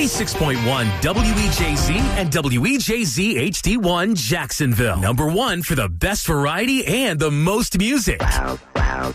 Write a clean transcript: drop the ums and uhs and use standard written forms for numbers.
96.1 WEJZ and WEJZ HD1 Jacksonville. Number one for the best variety and the most music. Wow, wow.